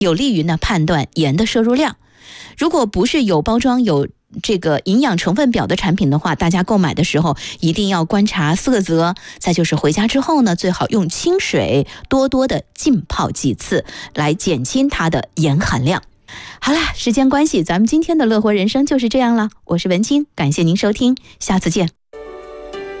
有利于呢判断盐的摄入量。如果不是有包装有这个营养成分表的产品的话，大家购买的时候一定要观察色泽，再就是回家之后呢，最好用清水多多的浸泡几次，来减轻它的盐含量。好啦，时间关系，咱们今天的乐活人生就是这样了。我是文清，感谢您收听，下次见。